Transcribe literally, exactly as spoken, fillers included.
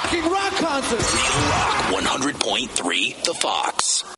fucking rock concert. Real Rock one hundred point three, The Fox.